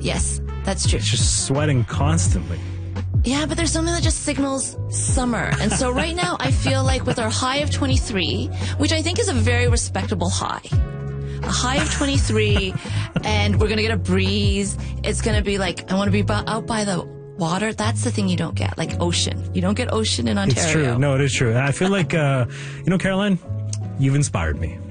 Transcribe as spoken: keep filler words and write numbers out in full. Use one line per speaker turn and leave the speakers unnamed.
Yes, that's true.
It's just sweating constantly.
Yeah, but there's something that just signals summer. And so right now, I feel like with our high of twenty-three, which I think is a very respectable high, a high of twenty-three, and we're going to get a breeze. It's going to be like, I want to be b- out by the water. That's the thing you don't get, like ocean. You don't get ocean in Ontario.
It's true. No, it is true. I feel like, uh, you know, Caroline, you've inspired me.